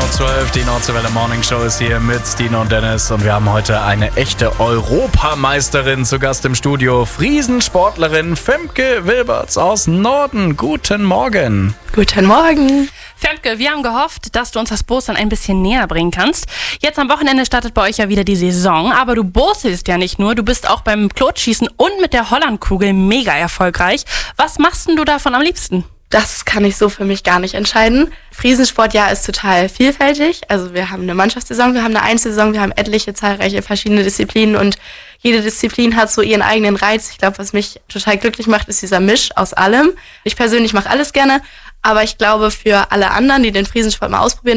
12, die Nordsee Welle Morning Show ist hier mit Dino und Dennis und wir haben heute eine echte Europameisterin zu Gast im Studio. Friesensportlerin Femke Wilberts aus Norden. Guten Morgen. Guten Morgen. Femke, wir haben gehofft, dass du uns das Boostern ein bisschen näher bringen kannst. Jetzt am Wochenende startet bei euch ja wieder die Saison, aber du boostelst ja nicht nur, du bist auch beim Klotschießen und mit der Hollandkugel mega erfolgreich. Was machst denn du davon am liebsten? Das kann ich so für mich gar nicht entscheiden. Friesensportjahr ist total vielfältig. Also wir haben eine Mannschaftssaison, wir haben eine Einzelsaison, wir haben etliche, zahlreiche verschiedene Disziplinen und jede Disziplin hat so ihren eigenen Reiz. Ich glaube, was mich total glücklich macht, ist dieser Misch aus allem. Ich persönlich mache alles gerne, aber ich glaube, für alle anderen, die den Friesensport mal ausprobieren